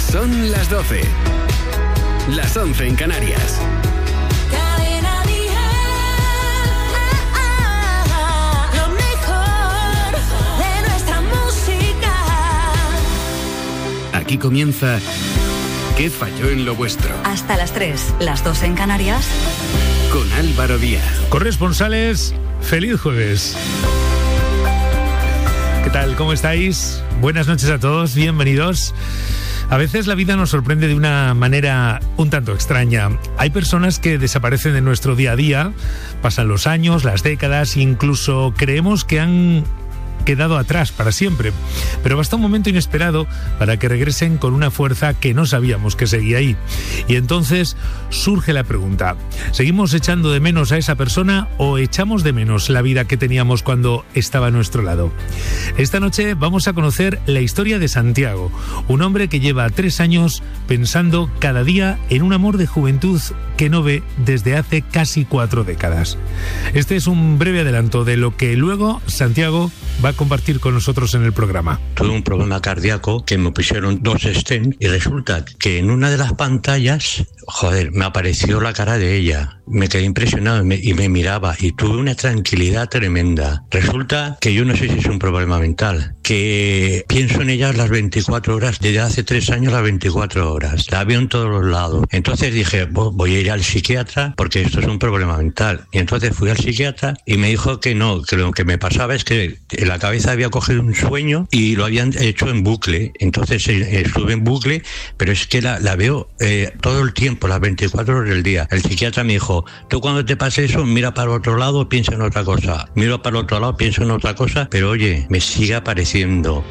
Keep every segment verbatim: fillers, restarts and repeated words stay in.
Son las doce. Las once en Canarias. Cadena Dial. Lo mejor de nuestra música. Aquí comienza ¿Qué falló en lo vuestro? Hasta las tres, las dos en Canarias. Con Álvaro Díaz. Corresponsales, feliz jueves. ¿Qué tal? ¿Cómo estáis? Buenas noches a todos, bienvenidos. A veces la vida nos sorprende de una manera un tanto extraña. Hay personas que desaparecen de nuestro día a día, pasan los años, las décadas, incluso creemos que han quedado atrás para siempre. Pero basta un momento inesperado para que regresen con una fuerza que no sabíamos que seguía ahí. Y entonces surge la pregunta: ¿seguimos echando de menos a esa persona o echamos de menos la vida que teníamos cuando estaba a nuestro lado? Esta noche vamos a conocer la historia de Santiago, un hombre que lleva tres años pensando cada día en un amor de juventud que no ve desde hace casi cuatro décadas. Este es un breve adelanto de lo que luego Santiago va a compartir con nosotros en el programa. Tuve un problema cardíaco que me pusieron dos stents y resulta que en una de las pantallas, joder, me apareció la cara de ella. Me quedé impresionado y me, y me miraba y tuve una tranquilidad tremenda. Resulta que yo no sé si es un problema mental, que pienso en ella las veinticuatro horas, desde hace tres años las veinticuatro horas. La veo en todos los lados. Entonces dije, voy a ir al psiquiatra porque esto es un problema mental. Y entonces fui al psiquiatra y me dijo que no, que lo que me pasaba es que en la cabeza había cogido un sueño y lo habían hecho en bucle. Entonces eh, estuve en bucle, pero es que la, la veo eh, todo el tiempo, las veinticuatro horas del día. El psiquiatra me dijo, tú cuando te pase eso, mira para otro lado, piensa en otra cosa. Miro para otro lado, pienso en otra cosa, pero oye, me sigue apareciendo.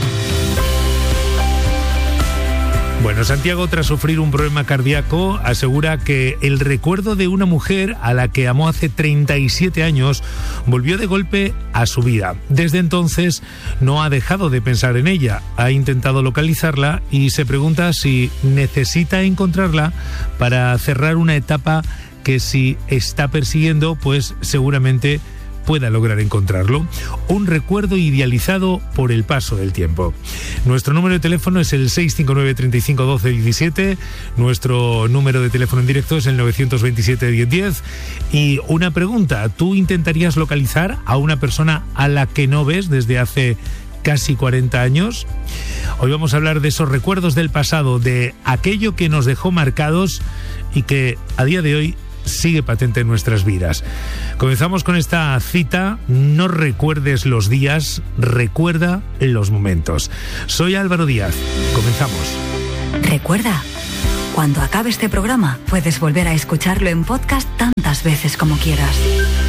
Bueno, Santiago, tras sufrir un problema cardíaco, asegura que el recuerdo de una mujer a la que amó hace treinta y siete años volvió de golpe a su vida. Desde entonces no ha dejado de pensar en ella, ha intentado localizarla y se pregunta si necesita encontrarla para cerrar una etapa que si está persiguiendo, pues seguramente pueda lograr encontrarlo. Un recuerdo idealizado por el paso del tiempo. Nuestro número de teléfono es el seis cinco nueve, treinta y cinco, doce, diecisiete. Nuestro número de teléfono en directo es el novecientos veintisiete, diez, diez. Y una pregunta: ¿tú intentarías localizar a una persona a la que no ves desde hace casi cuarenta años? Hoy vamos a hablar de esos recuerdos del pasado, de aquello que nos dejó marcados y que a día de hoy sigue patente en nuestras vidas. Comenzamos con esta cita: no recuerdes los días, recuerda los momentos. Soy Álvaro Díaz. Comenzamos. Recuerda, cuando acabe este programa puedes volver a escucharlo en podcast tantas veces como quieras.